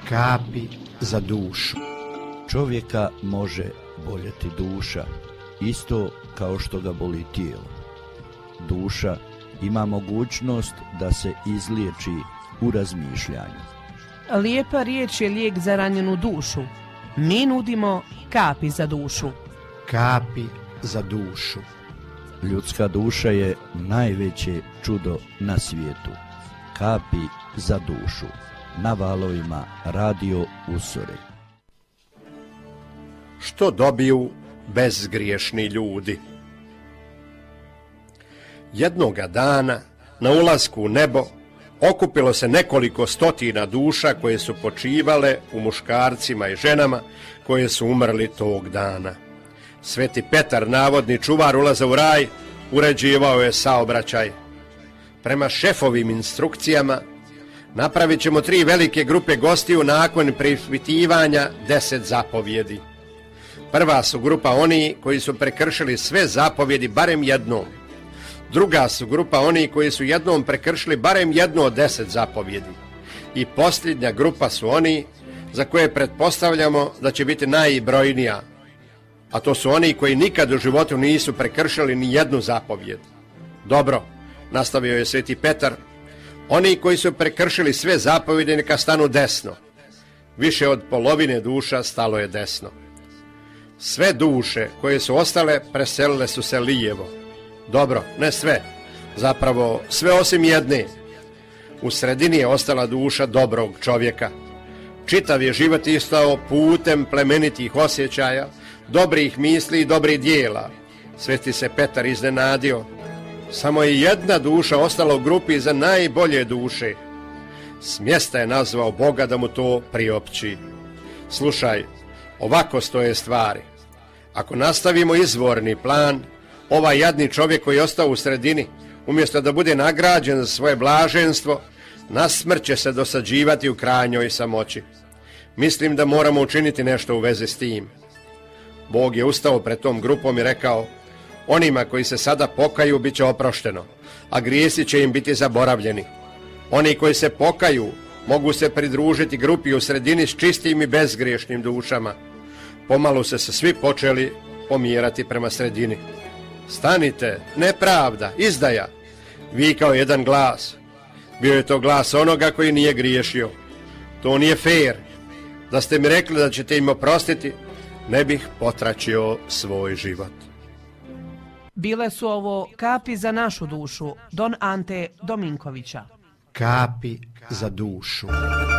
Kapi za dušu. Čovjeka može boljeti duša, isto kao što ga boli tijelo. Duša ima mogućnost da se izliječi u razmišljanju. Lijepa riječ je lijek za ranjenu dušu. Mi nudimo kapi za dušu. Kapi za dušu. Ljudska duša je najveće čudo na svijetu. Kapi za dušu. Na valovima Radio Usore. Što dobiju bezgriješni ljudi? Jednoga dana, na ulasku u nebo, okupilo se nekoliko stotina duša koje su počivale u muškarcima i ženama koje su umrli tog dana. Sveti Petar, navodni čuvar ulaza u raj, uređivao je saobraćaj. Prema šefovim instrukcijama, napravit ćemo 3 velike grupe gostiju nakon preispitivanja 10 zapovjedi. Prva su grupa oni koji su prekršili sve zapovjedi barem jednom. Druga su grupa oni koji su jednom prekršili barem jednu od 10 zapovjedi. I posljednja grupa su oni za koje pretpostavljamo da će biti najbrojnija. A to su oni koji nikad u životu nisu prekršili ni jednu zapovjed. Dobro, nastavio je Sveti Petar, oni koji su prekršili sve zapovjede neka stanu desno. Više od polovine duša stalo je desno. Sve duše koje su ostale preselile su se lijevo. Dobro, ne sve, zapravo sve osim jedne. U sredini je ostala duša dobrog čovjeka. Čitav je život istao putem plemenitih osjećaja, dobrih misli i dobrih dijela. Sveti se Petar iznenadio. Samo je jedna duša ostala u grupi za najbolje duše. Smjesta je nazvao Boga da mu to priopći. Slušaj, ovako stoje stvari. Ako nastavimo izvorni plan, ovaj jadni čovjek koji je ostao u sredini, umjesto da bude nagrađen za svoje blaženstvo, na smrt će se dosađivati u krajnjoj samoći. Mislim da moramo učiniti nešto u vezi s tim. Bog je ustao pred tom grupom i rekao, onima koji se sada pokaju bit će oprošteno, a grijesi će im biti zaboravljeni. Oni koji se pokaju mogu se pridružiti grupi u sredini s čistim i bezgriješnim dušama. Pomalo se svi počeli pomjerati prema sredini. Stanite, nepravda, izdaja, vikao jedan glas. Bio je to glas onoga koji nije griješio. To nije fair. Da ste mi rekli da ćete im oprostiti, ne bih potračio svoj život. Bile su ovo kapi za našu dušu, Don Ante Dominkovića. Kapi za dušu.